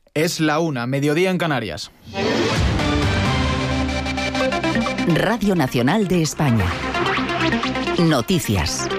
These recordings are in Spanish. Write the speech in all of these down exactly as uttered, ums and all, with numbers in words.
Es la una, mediodía en Canarias. Radio Nacional de España. Noticias.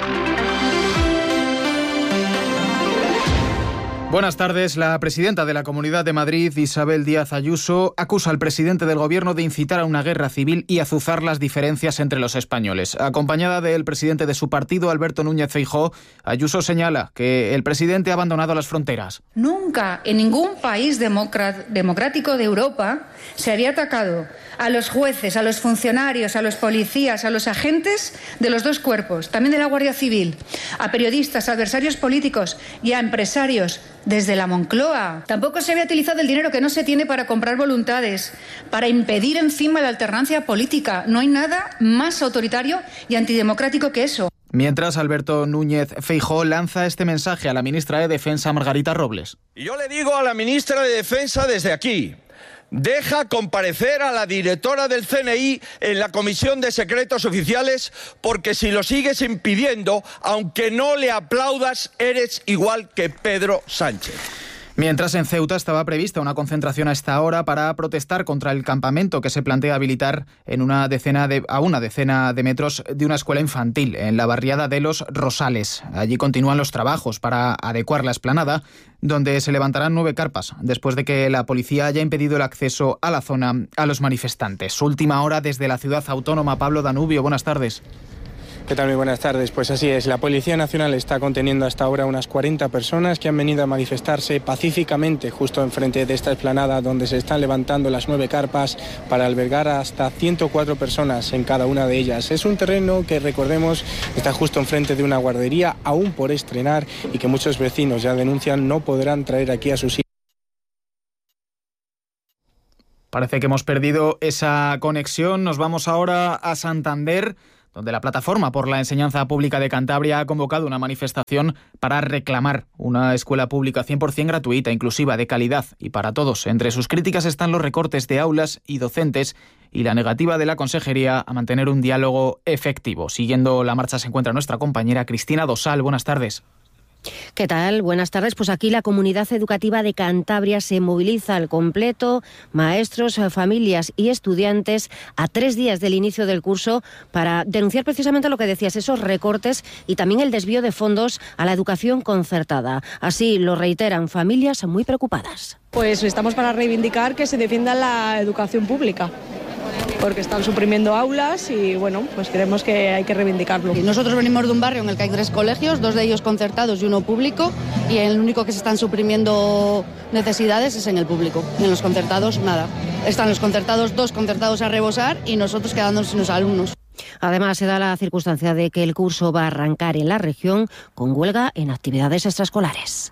Buenas tardes. La presidenta de la Comunidad de Madrid, Isabel Díaz Ayuso, acusa al presidente del Gobierno de incitar a una guerra civil y azuzar las diferencias entre los españoles. Acompañada del presidente de su partido, Alberto Núñez Feijóo, Ayuso señala que el presidente ha abandonado las fronteras. Nunca en ningún país democrático de Europa se había atacado a los jueces, a los funcionarios, a los policías, a los agentes de los dos cuerpos, también de la Guardia Civil, a periodistas, a adversarios políticos y a empresarios desde la Moncloa. Tampoco se había utilizado el dinero que no se tiene para comprar voluntades, para impedir encima la alternancia política. No hay nada más autoritario y antidemocrático que eso. Mientras, Alberto Núñez Feijóo lanza este mensaje a la ministra de Defensa, Margarita Robles. Y yo le digo a la ministra de Defensa desde aquí: deja comparecer a la directora del C N I en la Comisión de Secretos Oficiales, porque si lo sigues impidiendo, aunque no le aplaudas, eres igual que Pedro Sánchez. Mientras, en Ceuta estaba prevista una concentración a esta hora para protestar contra el campamento que se plantea habilitar en una decena de, a una decena de metros de una escuela infantil en la barriada de Los Rosales. Allí continúan los trabajos para adecuar la explanada, donde se levantarán nueve carpas, después de que la policía haya impedido el acceso a la zona a los manifestantes. Última hora desde la ciudad autónoma. Pablo Danubio, buenas tardes. ¿Qué tal? Muy buenas tardes. Pues así es, la Policía Nacional está conteniendo hasta ahora unas cuarenta personas que han venido a manifestarse pacíficamente justo enfrente de esta explanada donde se están levantando las nueve carpas para albergar a hasta ciento cuatro personas en cada una de ellas. Es un terreno que, recordemos, está justo enfrente de una guardería aún por estrenar y que muchos vecinos ya denuncian no podrán traer aquí a sus hijos. Parece que hemos perdido esa conexión. Nos vamos ahora a Santander, donde la Plataforma por la Enseñanza Pública de Cantabria ha convocado una manifestación para reclamar una escuela pública cien por ciento gratuita, inclusiva, de calidad y para todos. Entre sus críticas están los recortes de aulas y docentes y la negativa de la Consejería a mantener un diálogo efectivo. Siguiendo la marcha se encuentra nuestra compañera Cristina Dosal. Buenas tardes. ¿Qué tal? Buenas tardes. Pues aquí la Comunidad Educativa de Cantabria se moviliza al completo, maestros, familias y estudiantes, a tres días del inicio del curso, para denunciar precisamente lo que decías, esos recortes y también el desvío de fondos a la educación concertada. Así lo reiteran familias muy preocupadas. Pues estamos para reivindicar que se defienda la educación pública, porque están suprimiendo aulas y bueno, pues creemos que hay que reivindicarlo. Y nosotros venimos de un barrio en el que hay tres colegios, dos de ellos concertados y uno público, y el único que se están suprimiendo necesidades es en el público. En los concertados, nada. Están los concertados, dos concertados a rebosar y nosotros quedándonos sin los alumnos. Además, se da la circunstancia de que el curso va a arrancar en la región con huelga en actividades extraescolares.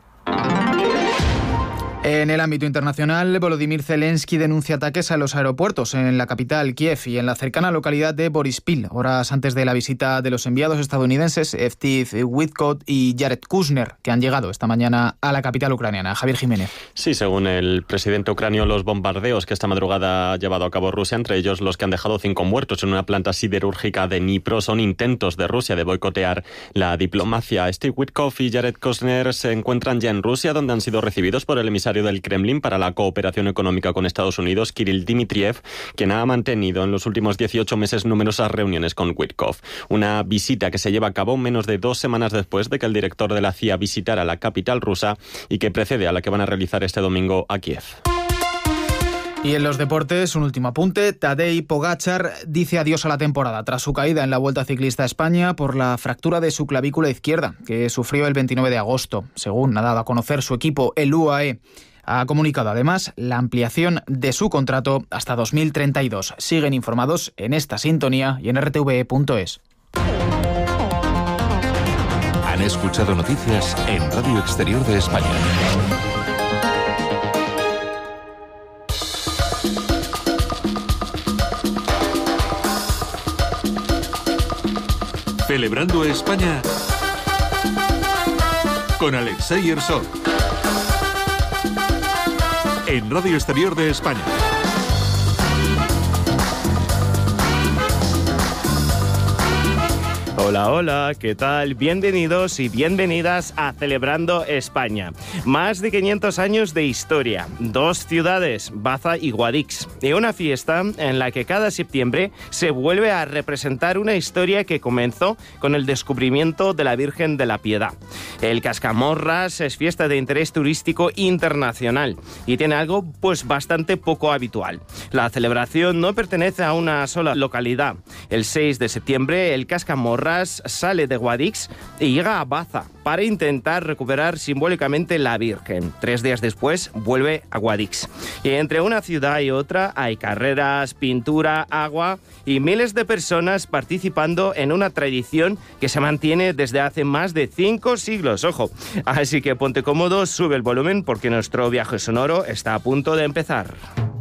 En el ámbito internacional, Volodymyr Zelensky denuncia ataques a los aeropuertos en la capital, Kiev, y en la cercana localidad de Boryspil, horas antes de la visita de los enviados estadounidenses Steve Witkoff y Jared Kushner, que han llegado esta mañana a la capital ucraniana. Javier Jiménez. Sí, según el presidente ucranio, los bombardeos que esta madrugada ha llevado a cabo Rusia, entre ellos los que han dejado cinco muertos en una planta siderúrgica de Dnipro, son intentos de Rusia de boicotear la diplomacia. Steve Witkoff y Jared Kushner se encuentran ya en Rusia, donde han sido recibidos por el emisario del Kremlin para la cooperación económica con Estados Unidos, Kirill Dmitriev, quien ha mantenido en los últimos dieciocho meses numerosas reuniones con Witkoff. Una visita que se lleva a cabo menos de dos semanas después de que el director de la C I A visitara la capital rusa y que precede a la que van a realizar este domingo a Kiev. Y en los deportes, un último apunte. Tadej Pogačar dice adiós a la temporada tras su caída en la Vuelta Ciclista a España por la fractura de su clavícula izquierda, que sufrió el veintinueve de agosto. Según ha dado a conocer su equipo, el U A E, ha comunicado además la ampliación de su contrato hasta dos mil treinta y dos. Siguen informados en esta sintonía y en r t v e punto es. Han escuchado noticias en Radio Exterior de España. Celebrando España con Alexei Ersov en Radio Exterior de España. Hola, hola, ¿qué tal? Bienvenidos y bienvenidas a Celebrando España. Más de quinientos años de historia, dos ciudades, Baza y Guadix, y una fiesta en la que cada septiembre se vuelve a representar una historia que comenzó con el descubrimiento de la Virgen de la Piedad. El Cascamorras es fiesta de interés turístico internacional y tiene algo pues bastante poco habitual. La celebración no pertenece a una sola localidad. El seis de septiembre el Cascamorras sale de Guadix y llega a Baza para intentar recuperar simbólicamente la Virgen. Tres días después vuelve a Guadix. Y entre una ciudad y otra hay carreras, pintura, agua y miles de personas participando en una tradición que se mantiene desde hace más de cinco siglos. Ojo, así que ponte cómodo, sube el volumen porque nuestro viaje sonoro está a punto de empezar.